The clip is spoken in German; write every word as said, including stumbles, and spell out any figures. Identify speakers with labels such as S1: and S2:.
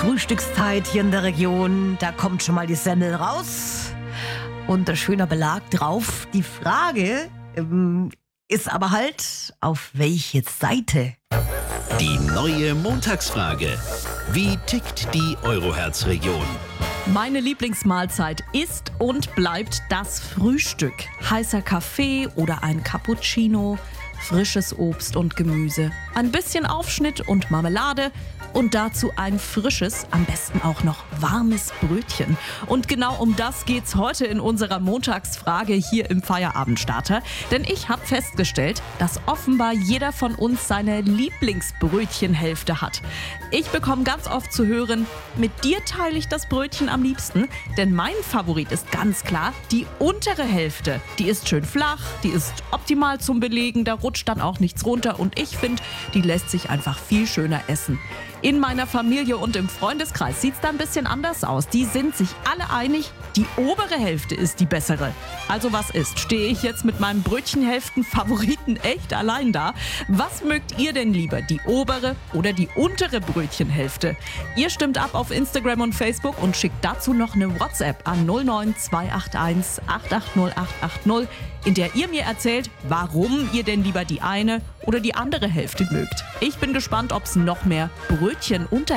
S1: Frühstückszeit hier in der Region. Da kommt schon mal die Semmel raus und ein schöner Belag drauf. Die Frage ähm, ist aber halt, auf welche Seite?
S2: Die neue Montagsfrage. Wie tickt die Euroherz-Region?
S3: Meine Lieblingsmahlzeit ist und bleibt das Frühstück. Heißer Kaffee oder ein Cappuccino, frisches Obst und Gemüse, ein bisschen Aufschnitt und Marmelade und dazu ein frisches, am besten auch noch warmes Brötchen. Und genau um das geht's heute in unserer Montagsfrage hier im Feierabendstarter. Denn ich habe festgestellt, dass offenbar jeder von uns seine Lieblingsbrötchenhälfte hat. Ich bekomme ganz oft zu hören, mit dir teile ich das Brötchen am liebsten. Denn mein Favorit ist ganz klar die untere Hälfte. Die ist schön flach, die ist optimal zum Belegen, da rutscht dann auch nichts runter. Und ich finde, die lässt sich einfach viel schöner essen. In meiner Familie und im Freundeskreis sieht es da ein bisschen anders aus. Die sind sich alle einig, die obere Hälfte ist die bessere. Also was ist? Stehe ich jetzt mit meinem Brötchenhälften-Favoriten echt allein da? Was mögt ihr denn lieber, die obere oder die untere Brötchenhälfte? Ihr stimmt ab auf Instagram und Facebook und schickt dazu noch eine WhatsApp an null neun zwei acht eins acht acht null acht acht null, in der ihr mir erzählt, warum ihr denn lieber die eine oder die andere Hälfte mögt. Ich bin gespannt, ob es noch mehr Brötchen unter